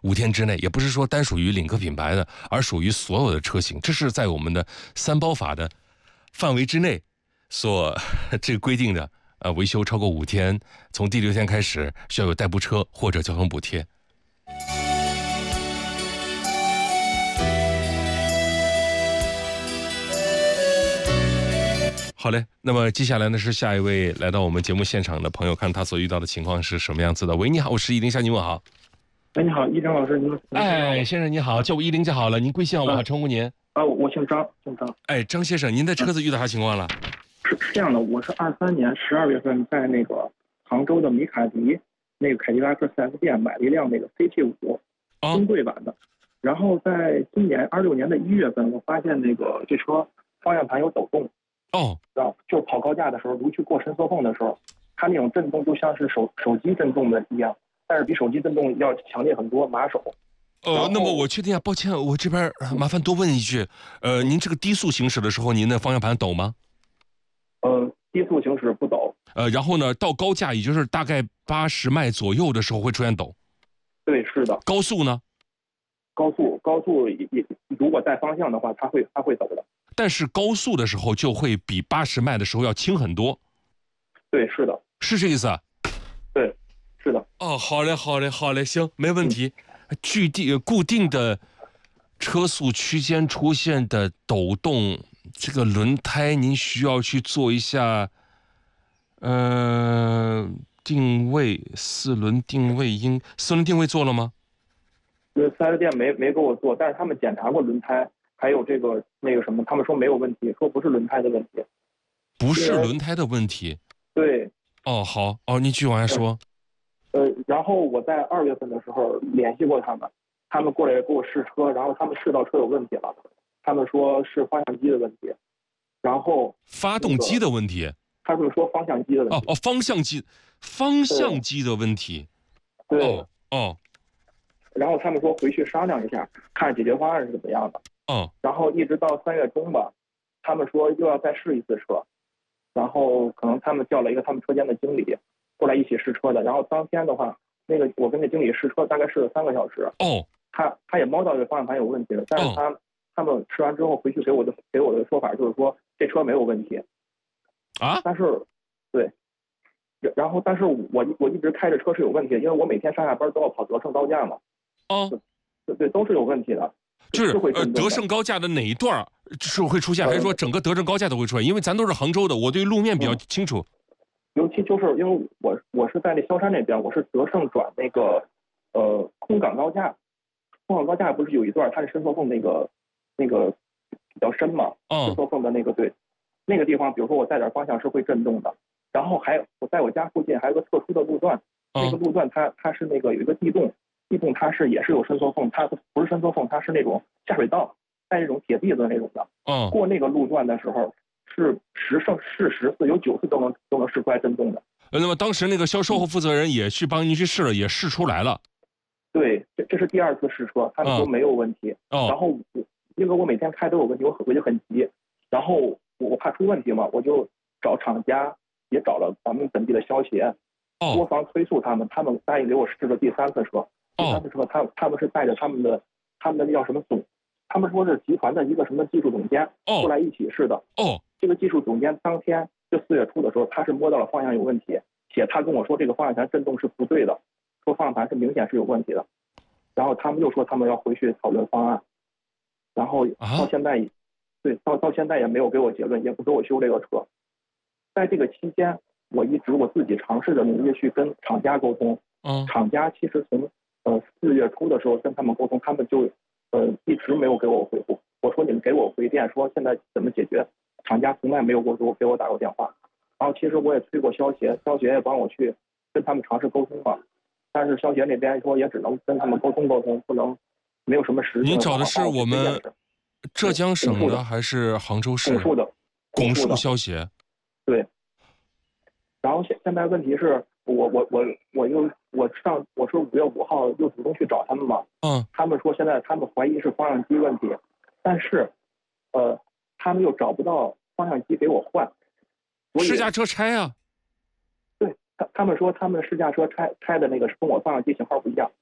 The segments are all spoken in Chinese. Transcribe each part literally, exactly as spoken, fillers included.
五天之内，也不是说单属于领克品牌的，而属于所有的车型，这是在我们的三包法的范围之内所这个规定的。呃，维修超过五天，从第六天开始需要有代步车或者交通补贴。好嘞，那么接下来呢是下一位来到我们节目现场的朋友，看他所遇到的情况是什么样子的。喂，你好，我是依林，向你问好。 喂，你好，一张老师，您哎，先生你好，叫我依林就好了，您贵姓啊？我好称呼您。 啊，我姓张，姓张。 哎，张先生，您的车子遇到啥情况了？ 是是这样的，我是二三年十二月份在那个杭州的米卡迪那个凯迪拉克 四 S 店买了一辆那个 C T 五中贵版的，然后在今年二六年的一月份，我发现那个这车方向盘有抖动。 哦， 然后就跑高架的时候，如去过伸缩缝的时候，它那种震动就像是手手机震动的一样，但是比手机震动要强烈很多。马手。 呃，那么我确定一下，抱歉，我这边麻烦多问一句，呃，您这个低速行驶的时候，您的方向盘抖吗？ 呃，低速行驶不抖。 呃，然后呢，到高架，也就是大概八十迈左右的时候会出现抖。 对，是的。 高速呢？ 高速高速也如果带方向的话，它会它会抖的。 但是高速的时候就会比八十迈的时候要轻很多。 对，是的， 是这意思啊？ 对，是的。 哦，好嘞，好嘞，好嘞，行，没问题。具地固定的车速区间出现的抖动，这个轮胎您需要去做一下，呃，定位，四轮定位应四轮定位做了吗？ 呃，四 S 店没没给我做，但是他们检查过轮胎。还有这个那个什么，他们说没有问题，说不是轮胎的问题， 不是轮胎的问题。 对。 哦，好，哦，你继续往下说。 呃，然后我在二月份的时候联系过他们，他们过来给我试车，然后他们试到车有问题了，他们说是方向机的问题，然后、那个、 发动机的问题。 他们说方向机的问题。 哦哦，方向机，方向机的问题。 对。 哦。哦然后他们说回去商量一下，看解决方案是怎么样的。 嗯， 然后一直到三月中吧，他们说又要再试一次车，然后可能他们叫了一个他们车间的经理过来一起试车的。然后当天的话，那个我跟那经理试车大概试了三个小时。 哦， 他他也摸到这方向盘有问题了，但是他、哦、他们试完之后回去给我的给我的说法就是说这车没有问题啊。 但是对，然后但是我我一直开着车是有问题的，因为我每天上下班都要跑德胜高架嘛。 哦， 对对，都是有问题的。 就是呃，德胜高架的哪一段是会出现，还是说整个德胜高架都会出现？因为咱都是杭州的，我对路面比较清楚。 尤其就是因为我我是在那萧山那边，我是德胜转那个呃空港高架，空港高架不是有一段它是伸缩缝那个那个比较深嘛，伸缩缝的那个对，那个地方比如说我带点方向是会震动的。然后还有我在我家附近还有个特殊的路段，那个路段它它是那个有一个地洞。地洞它是也是有伸缩缝，它不是伸缩缝，它是那种下水道，带那种铁篦子那种的。 嗯， 过那个路段的时候是十胜是十次有九次都能都能试出来震动的。 呃，那么当时那个销售后负责人也去帮您去试了，也试出来了。 对，这这是第二次试车，他们说没有问题。 哦、嗯， 然后我因为我每天开都有问题，我我就很急，然后我我怕出问题嘛，我就找厂家，也找了咱们本地的消协，多方催促他们，他们答应给我试了第三次车。第三次车，他他们是带着他们的他们的叫什么总，他们说是集团的一个什么技术总监过来一起试的。 哦， 这个技术总监当天就四月初的时候，他是摸到了方向有问题，且他跟我说这个方向盘震动是不对的，说方向盘是明显是有问题的。然后他们又说他们要回去讨论方案，然后到现在，啊、对，到到现在也没有给我结论，也不给我修这个车。在这个期间，我一直我自己尝试着努力去跟厂家沟通。 嗯， 厂家其实从呃，四月初的时候跟他们沟通，他们就呃一直没有给我回复。我说你们给我回电，说现在怎么解决？厂家从来没有给我给我打过电话。然后其实我也催过消协，消协也帮我去跟他们尝试沟通嘛。但是消协那边说也只能跟他们沟通沟通，不能没有什么实际。 您找的是我们浙江省的还是杭州市？ 拱墅的， 拱墅消协。 对。然后现现在问题是。我我我我又我上我是五月五号又主动去找他们嘛， 嗯， 他们说现在他们怀疑是方向机问题，但是，呃，他们又找不到方向机给我换， 试驾车拆啊？ 对，他他们说他们试驾车拆拆的那个是跟我方向机型号不一样，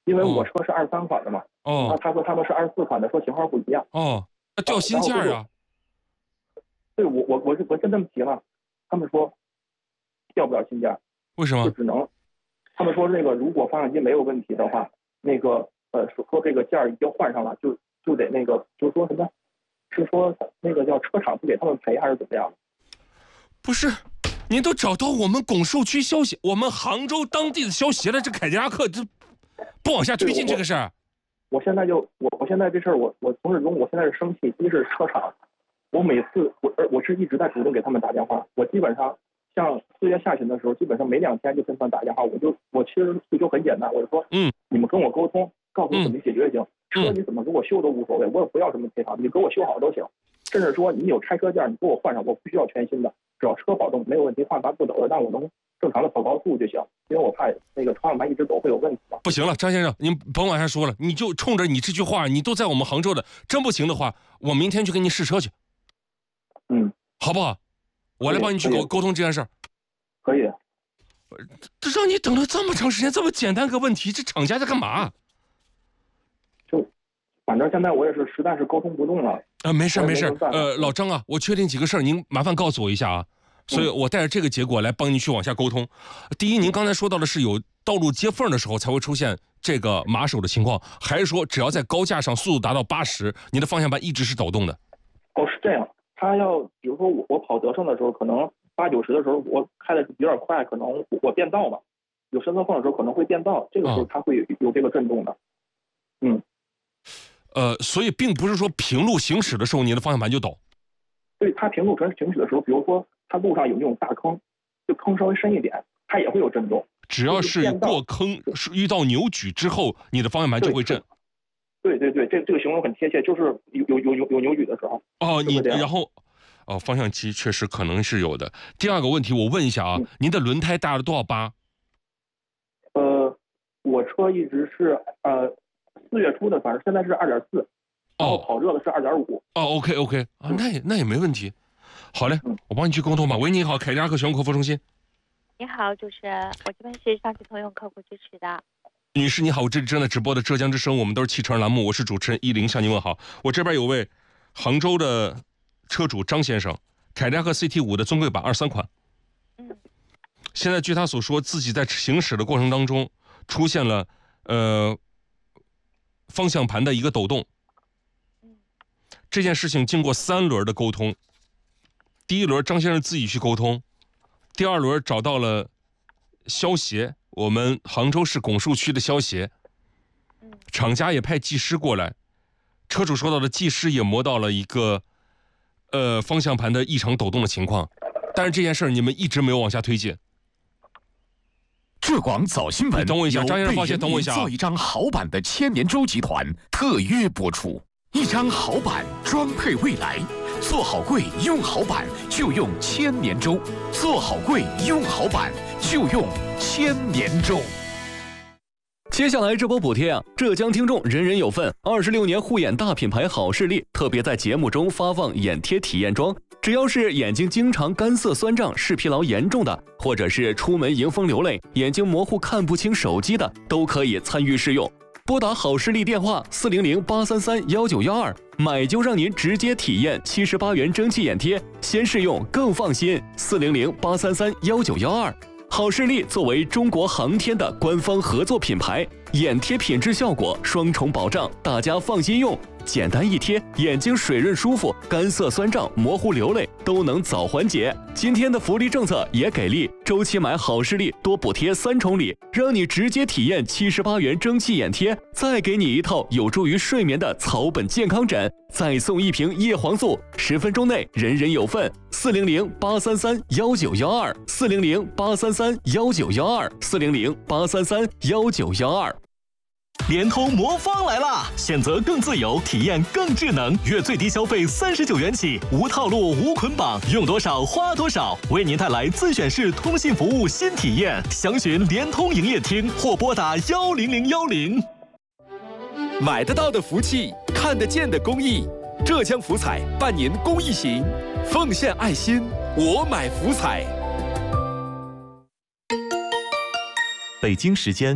因为我车是二十三款的嘛。 哦。 然后他说他们是二十四款的，说型号不一样。 哦，那掉新件呀、啊？ 对，我我我是我真这么提了，他们说掉不了新件。 为什么？ 就只能，他们说那个如果发动机没有问题的话，那个呃说这个件已经换上了，就就得那个就是说什么，是说那个叫车厂不给他们赔还是怎么样？ 不是，您都找到我们拱墅区消协，我们杭州当地的消协了，这凯迪拉克这不往下推进这个事儿。 我现在就我我现在这事儿我我从始终我现在是生气，一是车厂，我每次我我是一直在主动给他们打电话，我基本上。像四月下旬的时候，基本上每两天就跟他们打电话，我就我其实诉求很简单，我就说， 嗯， 你们跟我沟通，告诉我怎么解决就行。嗯、车你怎么给我修都无所谓，我也不要什么赔偿，你给我修好都行。甚至说你有拆车件，你给我换上，我不需要全新的，只要车保证没有问题，换完不走了，让我能正常的跑高速就行。因为我怕那个方向盘一直走会有问题嘛。 不行了，张先生，您甭往下说了，你就冲着你这句话，你都在我们杭州的，真不行的话，我明天去给你试车去， 嗯， 好不好？我来帮你去沟沟通这件事儿。 可以， 这让你等了这么长时间，这么简单个问题，这厂家在干嘛？ 就，反正现在我也是实在是沟通不动了。啊、 呃，没事没事，呃，老张啊，我确定几个事儿，您麻烦告诉我一下啊。所以我带着这个结果来帮您去往下沟通。第一，您刚才说到的是有道路接缝的时候才会出现这个马手的情况，还是说只要在高架上速度达到八十，您的方向盘一直是抖动的？ 哦，是这样。他要比如说我我跑德胜的时候，可能。八九十的时候，我开的有点快，可能我变道嘛，有伸缩缝的时候可能会变道，这个时候它会有有这个震动的。嗯， 呃，所以并不是说平路行驶的时候你的方向盘就抖。 对，它平路行驶的时候，比如说它路上有那种大坑，就坑稍微深一点，它也会有震动。 只要是过坑，是遇到扭矩之后，你的方向盘就会震。 对对对，这这个形容很贴切，就是有有有有有扭矩的时候。 哦，你然后。哦，方向机确实可能是有的。第二个问题，我问一下啊，嗯、您的轮胎大了多少八？ 呃，我车一直是呃四月初的，反正现在是二点四，然后跑热的是二点五。 哦 ，OK OK 啊，那也那也没问题。好嘞，嗯、我帮你去沟通吧。喂，你好，凯迪拉克全国客服中心。 你好，主持人，我这边是上汽通用客户支持的。 女士你好，我这里正在直播的浙江之声，我们都是汽车栏目，我是主持人依林，向您问好。我这边有位杭州的车主张先生，凯迪拉克 C T 五的尊贵版二三款。 嗯。 现在据他所说，自己在行驶的过程当中出现了呃方向盘的一个抖动。 嗯。 这件事情经过三轮的沟通，第一轮张先生自己去沟通，第二轮找到了消协，我们杭州市拱墅区的消协。 嗯。 厂家也派技师过来，车主说到的技师也摸到了一个呃方向盘的异常抖动的情况，但是这件事儿你们一直没有往下推进。 浙广早新闻， 等我一下，张先生，抱歉，等我一下、啊。 做一张好版的千年舟集团特约播出，一张好版装配未来，做好柜用好版就用千年舟，做好柜用好版就用千年舟。 接下来这波补贴啊，浙江听众人人有份。二十六年护眼大品牌好视力特别在节目中发放眼贴体验装，只要是眼睛经常干涩酸胀、视疲劳严重的，或者是出门迎风流泪、眼睛模糊看不清手机的，都可以参与试用。拨打好视力电话四零零八三三幺九幺二，买就让您直接体验七十八元蒸汽眼贴，先试用更放心。四零零八三三幺九幺二。好视力作为中国航天的官方合作品牌，眼贴品质效果双重保障，大家放心用。简单一贴，眼睛水润舒服，干涩酸胀、模糊流泪都能早缓解。今天的福利政策也给力，周期买好视力多补贴三重礼，让你直接体验七十八元蒸汽眼贴，再给你一套有助于睡眠的草本健康枕，再送一瓶叶黄素，十分钟内人人有份。四零零八三三幺九幺二，四零零八三三幺九幺二，四零零八三三幺九幺二。 联通魔方来啦！选择更自由，体验更智能，月最低消费三十九元起，无套路无捆绑，用多少花多少，为您带来自选式通信服务新体验。详询联通营业厅或拨打幺零零幺零。 买得到的福气，看得见的公益，浙江福彩半年公益行，奉献爱心，我买福彩。 北京时间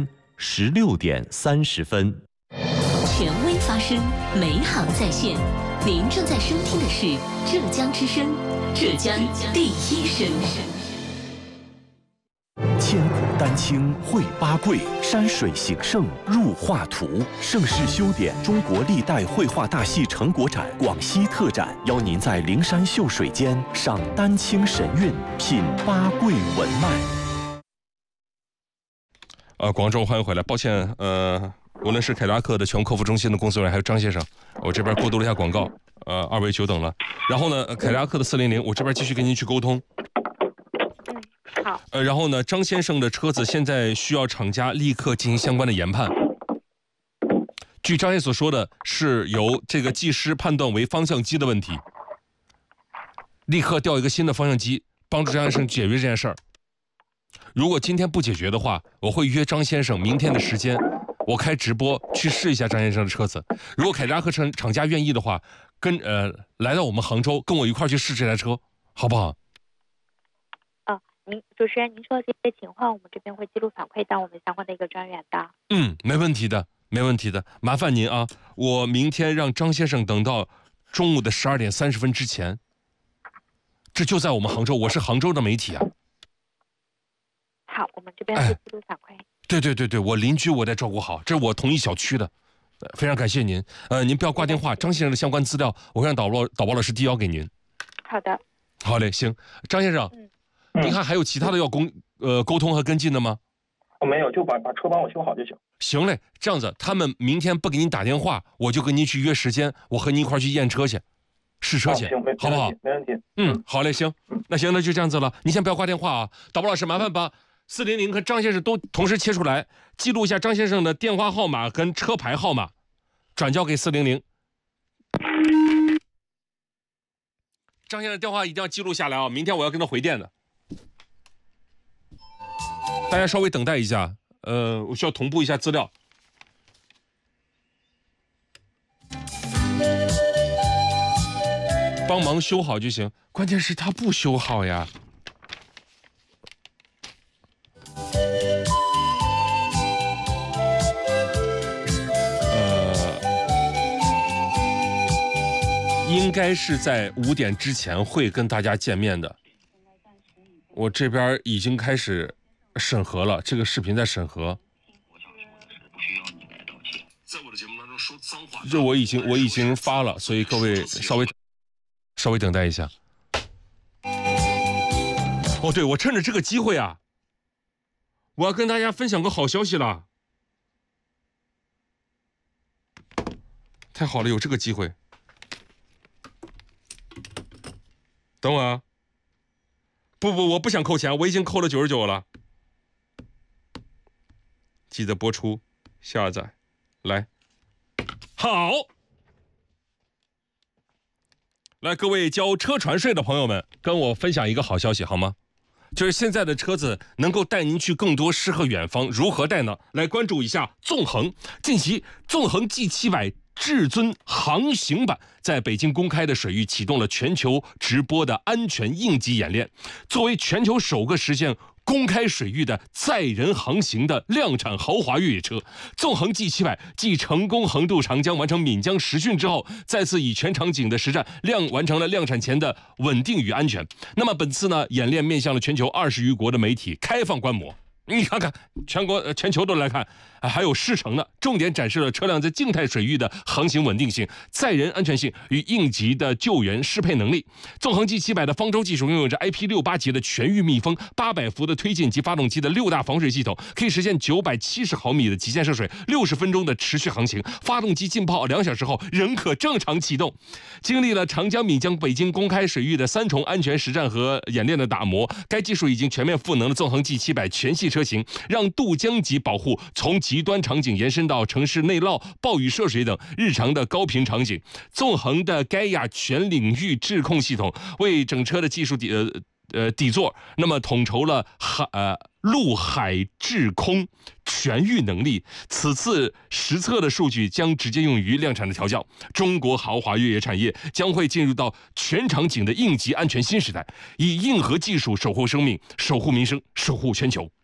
十六点三十分。 权威发声，美好在线。您正在收听的是浙江之声，浙江第一声。 千古丹青绘八桂，山水形胜入画图。盛世修典中国历代绘画大戏成果展广西特展，邀您在灵山秀水间赏丹青神韵，品八桂文脉。 呃，广州欢迎回来，抱歉，呃。无论是凯迪拉克的全国客服中心的工作人员，还有张先生，我这边过渡了一下广告，呃，二位久等了。然后呢，凯迪拉克的四零零，我这边继续跟您去沟通。 嗯，好。 呃，然后呢，张先生的车子现在需要厂家立刻进行相关的研判。据张先生所说的是由这个技师判断为方向机的问题，立刻调一个新的方向机，帮助张先生解决这件事儿。如果今天不解决的话，我会约张先生明天的时间。我开直播去试一下张先生的车子，如果凯迪拉克厂厂家愿意的话，跟呃来到我们杭州，跟我一块去试这台车，好不好？ 哦，您主持人，您说的这些情况，我们这边会记录反馈到我们相关的一个专员的。 嗯，没问题的，没问题的，麻烦您啊，我明天让张先生等到中午的十二点三十分之前，这就在我们杭州，我是杭州的媒体啊。 好，我们这边会记录反馈。哎对对对对，我邻居我得照顾好，这是我同一小区的，非常感谢您。呃，您不要挂电话，张先生的相关资料我会让导播导播老师递交给您。 好的。 好嘞，行，张先生， 嗯， 您看还有其他的要沟呃沟通和跟进的吗？ 哦，没有，就把把车帮我修好就行。 行嘞，这样子，他们明天不给您打电话，我就跟您去约时间，我和您一块去验车去，试车去， 哦、行， 好不好？ 没问题。 嗯，好嘞，行，那行，那就这样子了。您先不要挂电话啊，导播老师，麻烦把四零零和张先生都同时切出来，记录一下张先生的电话号码跟车牌号码，转交给四零零。张先生电话一定要记录下来啊，明天我要跟他回电的。大家稍微等待一下，呃，我需要同步一下资料。帮忙修好就行，关键是他不修好呀。应该是在五点之前会跟大家见面的。我这边已经开始审核了，这个视频在审核。在我的节目当中说脏话，这我已经我已经发了，所以各位稍微稍微等待一下。哦，对，我趁着这个机会啊，我要跟大家分享个好消息了。太好了，有这个机会。等我啊！不不，我不想扣钱，我已经扣了九十九了。记得播出，下载，来，好，来，各位交车船税的朋友们，跟我分享一个好消息好吗？就是现在的车子能够带您去更多诗和远方，如何带呢？来关注一下纵横，近期纵横 G 七百。至尊航行版在北京公开的水域启动了全球直播的安全应急演练，作为全球首个实现公开水域的载人航行的量产豪华越野车，纵横 G 七百 继成功横渡长江完成闽江实训之后，再次以全场景的实战量完成了量产前的稳定与安全。那么本次呢，演练面向了全球二十余国的媒体开放观摩。你看看，全国、呃、全球都来看，啊，还有试乘呢。重点展示了车辆在静态水域的航行稳定性、载人安全性与应急的救援适配能力。纵横 G 七百的方舟技术拥有着 I P 六八级的全域密封、八百伏的推进及发动机的六大防水系统，可以实现九百七十毫米的极限涉水、六十分钟的持续航行。发动机浸泡两小时后仍可正常启动。经历了长江、闽江、北京公开水域的三重安全实战和演练的打磨，该技术已经全面赋能了纵横 G 七百全系车型，让渡江级保护从极端场景延伸到城市内涝、暴雨涉水等日常的高频场景。纵横的盖亚全领域智控系统为整车的技术底呃呃底座，那么统筹了海呃陆海智空全域能力。此次实测的数据将直接用于量产的调教。中国豪华越野产业将会进入到全场景的应急安全新时代，以硬核技术守护生命、守护民生、守护全球。